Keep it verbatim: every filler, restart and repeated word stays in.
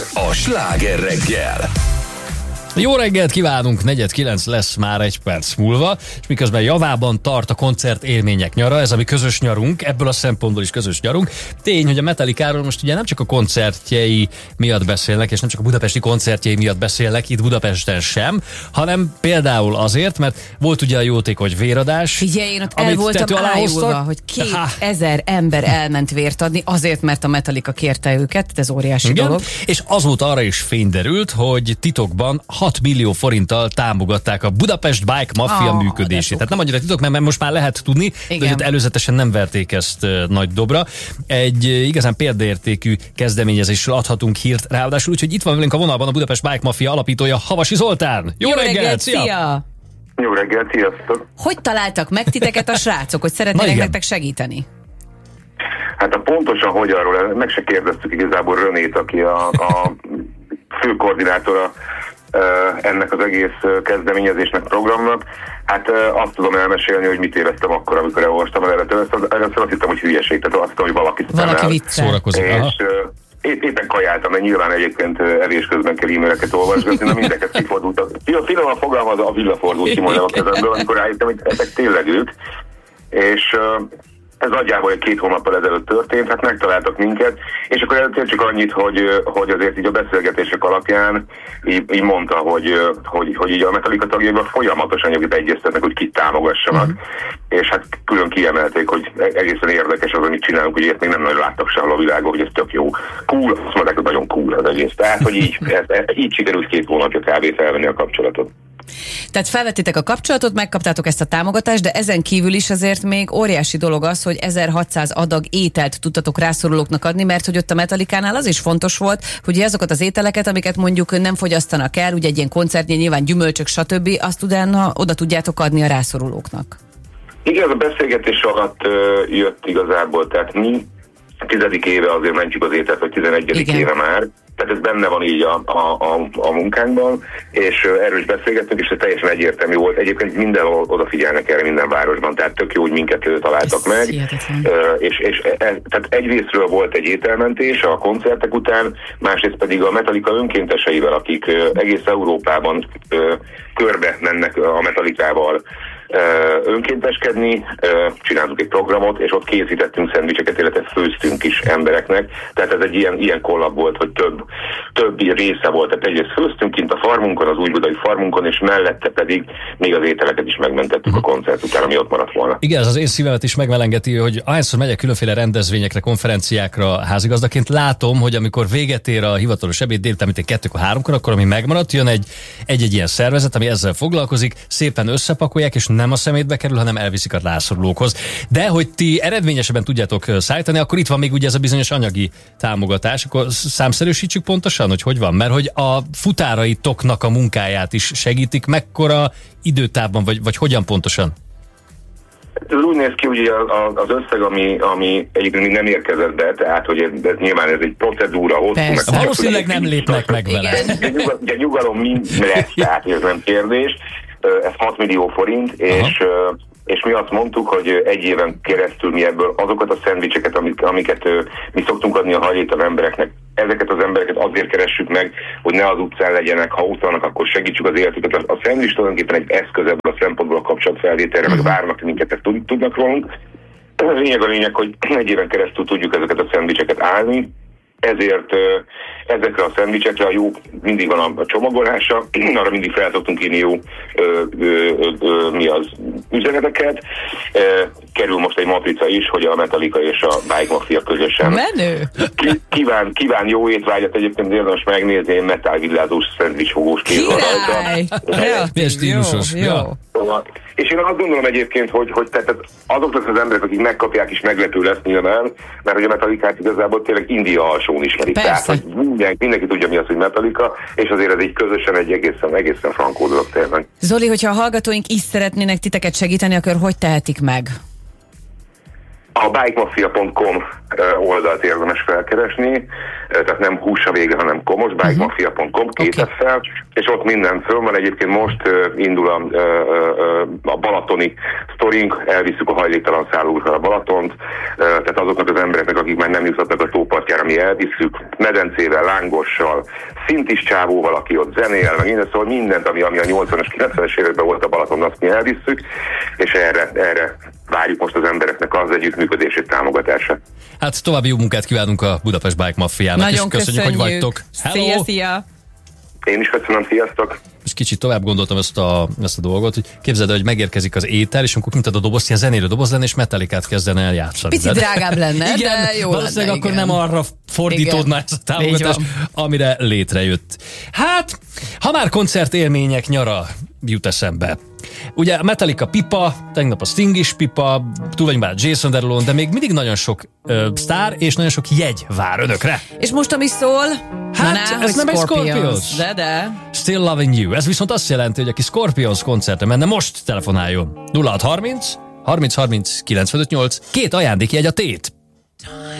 A Sláger reggel. Jó reggelt kívánunk, negyed kilenc lesz már egy perc múlva, és miközben javában tart a koncert élmények nyara, ez a mi közös nyarunk, ebből a szempontból is közös nyarunk. Tény, hogy a Metallicáról most ugye nem csak a koncertjei miatt beszélnek, és nem csak a budapesti koncertjei miatt beszélnek, itt Budapesten sem, hanem például azért, mert volt ugye a jótékony véradás. Figyelj, én ott el voltam ájulva, hogy kétezer ember elment vért adni, azért, mert a Metallica kérte őket, ez óriási Igen? dolog. És azóta arra is fény derült, hogy titokban hat millió forinttal támogatták a Budapest Bike Mafia Ah, működését. Tehát nem annyira titok, mert most már lehet tudni, Igen. de hogy előzetesen nem verték ezt uh, nagy dobra. Egy uh, igazán példaértékű kezdeményezésről adhatunk hírt ráadásul, úgyhogy itt van velünk a vonalban a Budapest Bike Mafia alapítója, Havasi Zoltán. Jó, Jó reggelt, reggelt, szia! szia! Jó reggelt, sziasztok! Hogy találtak meg titeket a srácok, hogy Na szeretnének igen. nektek segíteni? Hát a pontosan hogy arról, meg se kérdeztük igazából Rönét, aki a, a fő koordinátora ennek az egész kezdeményezésnek, programnak. Hát azt tudom elmesélni, hogy mit éreztem akkor, amikor elolvastam el előtt. Először azt hittem, hogy hülyeség, tehát azt hittem, hogy valaki Valaki viccel. Szórakozik. Aha. És épp, éppen kajáltam, mert nyilván egyébként evés közben kell e-maileket olvasgatni, na mindeket kifordultak. Finoman fogalmaz, a villa fordult ki majdnem a kezemből, amikor rájöttem, hogy ezek tényleg ők. És ez nagyjából egy két hónappal ezelőtt történt, hát megtaláltak minket, és akkor előtt csak annyit, hogy, hogy azért így a beszélgetések alapján így, így mondta, hogy, hogy, hogy így a Metallica tagjaival folyamatosan jobbit egyeztetnek, hogy kit támogassanak, uh-huh. és hát külön kiemelték, hogy egészen érdekes az, amit csinálunk, hogy ilyet még nem nagyon láttak sehol a világon, hogy ez tök jó. Cool, azt mondták, hogy nagyon cool az egész. Tehát, hogy így, ez, ez, így sikerült két hónapja kb. Felvenni a kapcsolatot. Tehát felvettétek a kapcsolatot, megkaptátok ezt a támogatást, de ezen kívül is azért még óriási dolog az, hogy ezerhatszáz adag ételt tudtatok rászorulóknak adni, mert hogy ott a Metallicánál az is fontos volt, hogy azokat az ételeket, amiket mondjuk nem fogyasztanak el, ugye egy ilyen koncertnél nyilván gyümölcsök, stb., azt utána oda tudjátok adni a rászorulóknak. Igen, a beszélgetés alatt uh, jött igazából, tehát mi tizedik éve azért mentjük az ételt, vagy tizenegyedik Igen. éve már, tehát ez benne van így a, a, a, a munkánkban, és uh, erről is beszélgettünk, és ez teljesen egyértelmű volt. Egyébként mindenhol odafigyelnek erre, minden városban, tehát tök jó, hogy minket találtak Ez meg. hihetetlen. Uh, és, és e, tehát egyrésztről volt egy ételmentés a koncertek után, másrészt pedig a Metallica önkénteseivel, akik uh, egész Európában uh, körbe mennek a Metallicával önkénteskedni, csináltuk egy programot, és ott készítettünk szendvicseket, illetve főztünk is embereknek, tehát ez egy ilyen, ilyen kollab volt, hogy több, több része volt, tehát egyrészt főztünk kint a farmunkon, az újbudai farmunkon, és mellette pedig még az ételeket is megmentettük a koncert után, ami ott maradt volna. Igen, ez az én szívemet is megmelengeti, hogy ahányszor megyek különféle rendezvényekre, konferenciákra házigazdaként, látom, hogy amikor véget ér a hivatalos ebéd délután, mint egy kettőkor, háromkor, akkor ami megmaradt, jön egy, egy-egy ilyen szervezet, ami ezzel foglalkozik, szépen összepakolják, és nem a szemétbe kerül, hanem elviszik a rászorulókhoz. De hogy ti eredményesebben tudjátok szállítani, akkor itt van még ugye ez a bizonyos anyagi támogatás, akkor számszerűsítsük pontosan, hogy hogy van, mert hogy a futáraitoknak a munkáját is segítik, mekkora időtávban, vagy, vagy hogyan pontosan? Ez úgy néz ki, hogy az összeg, ami, ami egyébként még nem érkezett be, tehát hogy ez, ez nyilván ez egy procedúra, hosszú. Persze. Meg, Valószínűleg nem lépnek meg vele. De nyugalom, de nyugalom mind lesz, tehát ez nem kérdés. Ez hat millió forint, és, és mi azt mondtuk, hogy egy éven keresztül mi ebből azokat a szendvicseket, amik, amiket mi szoktunk adni a hajléktalan embereknek, ezeket az embereket azért keressük meg, hogy ne az utcán legyenek, ha ott vannak, akkor segítsük az életüket. A szendvics tulajdonképpen egy eszköz ebből a szempontból a kapcsolatfelvételre, meg várnak minket, ezt tudnak rólunk. A lényeg a lényeg, hogy egy éven keresztül tudjuk ezeket a szendvicseket állni, ezért ezekre a szendvicsekre a jó, mindig van a csomagolása, arra mindig fel szoktunk írni jó ö, ö, ö, mi az üzeneteket. Kerül most egy matrica is, hogy a Metallica és a Bike Mafia közösen Menő! kíván, kíván jó étvágyat, egyébként érdemes megnézni, én metálvillázós szendvicsfogós kéz van rajta. Milyen stílusos. Jó, jó. Ja. És én azt gondolom egyébként, hogy, hogy tehát azoknak az emberek, akik megkapják is, meglepő lesz nyilván, mert hogy a Metallicát igazából tényleg India alsón ismerik. Persze. Tehát, hogy mindenki, mindenki tudja, mi az, hogy Metallica, és azért ez egy közösen egy egészen, egészen frankó dolog tényleg. Zoli, hogyha a hallgatóink is szeretnének titeket segíteni, akkor hogy tehetik meg? A bikemafia pont com oldalt érdemes felkeresni, tehát nem hús a vége, hanem komos, bikemafia pont com, két okay. fel, és ott minden föl van. Egyébként most indul a, a balatoni sztorink, elviszük a hajléktalan szállókra a Balatont, tehát azoknak az embereknek, akik már nem juthatnak a tópartjára, mi elviszük, medencével, lángossal, szintis csávóval, aki ott zenél, meg minden, szóval mindent, ami, ami a nyolcvanas, kilencvenes években volt a Balaton, azt mi elviszük, és erre, erre várjuk most az embereknek az együttműködését, támogatását. Hát további jó munkát kívánunk a Budapest Bike Mafiának, nagyon és köszönjük, köszönjük, hogy vagytok. Hello! Szia, szia! Én is köszönöm, sziasztok! És kicsit tovább gondoltam ezt a, ezt a dolgot, hogy képzeld el, hogy megérkezik az étel, és amikor kinyitod a dobozt, ilyen zenélő doboz lenne, és Metallicát kezdene el játszani. Picit drágább lenne, igen, de jó valószínűleg lenne, akkor igen. nem arra fordítódna ez a támogatás, amire létrejött. Hát, ha már koncertélmények nyara jut eszembe. Ugye a Metallica pipa, tegnap a Sting is pipa, túl vagyunk már Jason Derulo, de még mindig nagyon sok ö, sztár és nagyon sok jegy vár önökre. És most ami szól, hát na, ez nem egy Scorpions. De, de. Still Loving You. Ez viszont azt jelenti, hogy aki Scorpions koncertre menne, most telefonáljon. nulla hat harminc harminc harminc kilencvenöt nyolc, két ajándékjegy a tét.